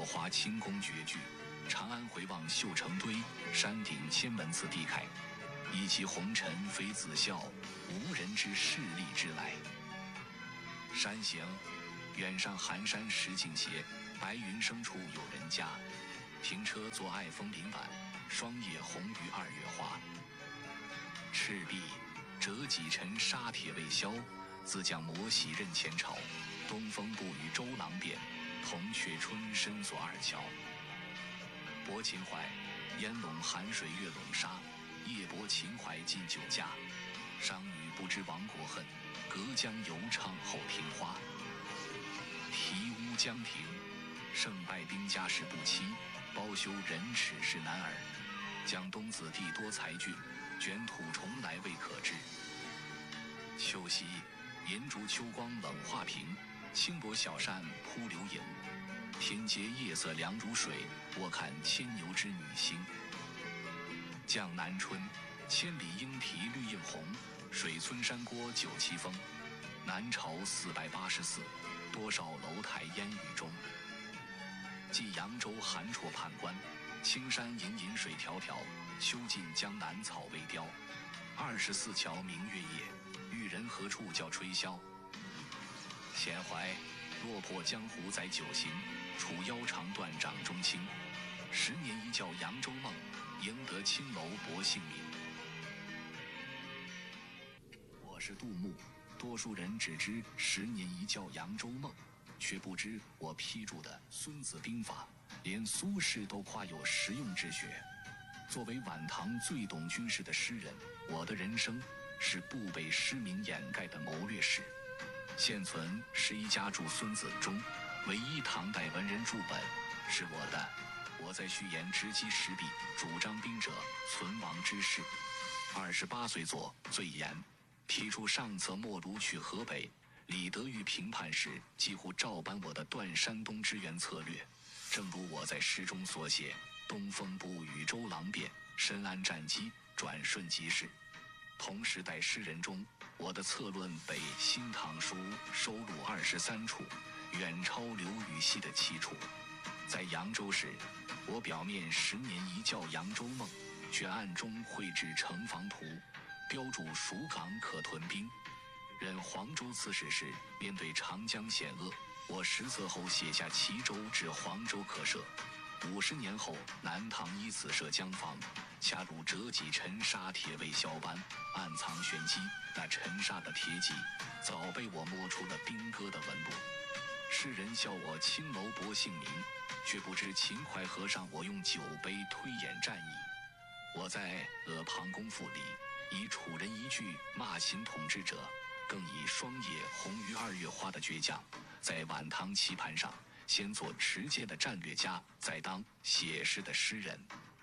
华清宫绝句，长安回望绣成堆，山顶千门次第开。一骑红尘妃子笑，无人知势利之来。山行，远上寒山石径斜，白云生处有人家。停车坐爱枫林晚，霜叶红于二月花。赤壁，折戟沉沙铁未销，自将磨洗认前朝。东风不与周郎便，铜雀春深锁二乔。泊秦淮，烟笼寒水月笼沙，夜泊秦淮近酒家。商女不知亡国恨，隔江犹唱后庭花。题乌江亭，胜败兵家事不期，包羞忍耻是男儿。江东子弟多才俊，卷土重来未可知。秋夕，银烛秋光冷画屏，轻薄小扇扑流萤。天阶夜色凉如水，卧看牵牛织女星。江南春，千里莺啼绿映红，水村山郭酒旗风。南朝484，多少楼台烟雨中。寄扬州寒绰判官，青山隐隐水迢迢，秋尽江南草未凋。24桥明月夜，玉人何处教吹箫。闲怀，落魄江湖载酒行，楚腰长断掌中轻。10年一觉扬州梦，赢得青楼薄幸名。我是杜牧，多数人只知10年一觉扬州梦，却不知我批注的《孙子兵法》，连苏轼都夸有实用之学。作为晚唐最懂军事的诗人，我的人生是不被诗名掩盖的谋略史。现存11家注《孙子》中，唯一唐代文人注本是我的。我在序言直击实弊，主张兵者存亡之事。28岁作《罪言》，提出上策莫如取河北。李德裕评判时几乎照搬我的断山东支援策略。正如我在诗中所写，东风不与周郎便，深谙战机，转瞬即逝。同时代诗人中，我的策论被《新唐书》收录23处，远超刘禹锡的7处。在扬州时，我表面10年一觉扬州梦，却暗中绘制城防图，标注蜀港可屯兵。任黄州刺史时，面对长江险恶，我实策后写下齐州至黄州可设。50年后，南唐依此设江防，恰如折戟沉沙铁未销般，暗藏玄机。那沉沙的铁戟，早被我摸出了兵戈的纹路。世人笑我青楼薄幸名，却不知秦淮河上我用酒杯推演战役。我在《阿房宫赋》里，以楚人一句骂秦统治者，更以霜叶红于二月花的倔强，在晚唐棋盘上先做持剑的战略家，再当写诗的诗人。